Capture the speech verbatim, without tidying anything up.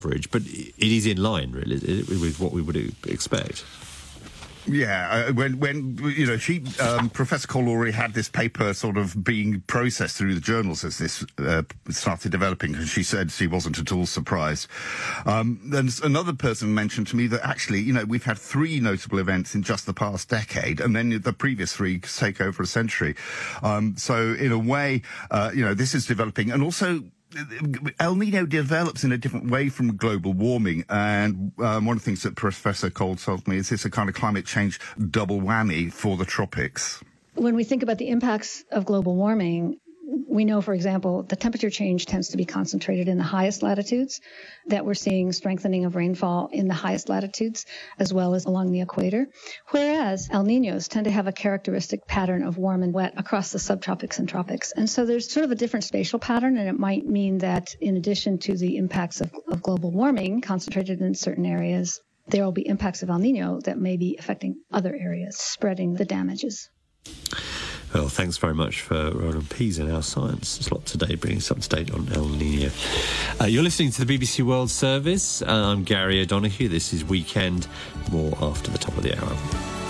average, but it is in line, really, with what we would expect. Yeah, uh, when, when you know, she, um, Professor Cole already had this paper sort of being processed through the journals as this uh, started developing, and she said she wasn't at all surprised. Um, then another person mentioned to me that actually, you know, we've had three notable events in just the past decade, and then the previous three take over a century. Um, so in a way, uh, you know, this is developing, and also El Nino develops in a different way from global warming, and um, one of the things that Professor Cole told me is it's a kind of climate change double whammy for the tropics. When we think about the impacts of global warming, we know, for example, the temperature change tends to be concentrated in the highest latitudes, that we're seeing strengthening of rainfall in the highest latitudes as well as along the equator, whereas El Niños tend to have a characteristic pattern of warm and wet across the subtropics and tropics. And so there's sort of a different spatial pattern, and it might mean that in addition to the impacts of, of global warming concentrated in certain areas, there will be impacts of El Niño that may be affecting other areas, spreading the damages. Well, thanks very much for Roland Pease in Our Science slot today, bringing us up to date on El Niño. Uh, you're listening to the B B C World Service. Uh, I'm Gary O'Donoghue. This is Weekend. More after the top of the hour.